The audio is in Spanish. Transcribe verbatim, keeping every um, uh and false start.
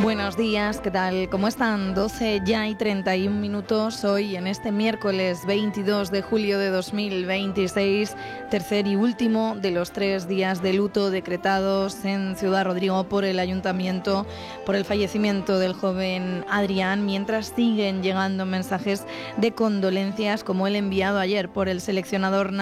Buenos días, ¿qué tal? ¿Cómo están? doce ya y treinta y un minutos hoy en este miércoles veintidós de julio de dos mil veintiséis, tercer y último de los tres días de luto decretados en Ciudad Rodrigo por el Ayuntamiento por el fallecimiento del joven Adrián, mientras siguen llegando mensajes de condolencias como el enviado ayer por el seleccionador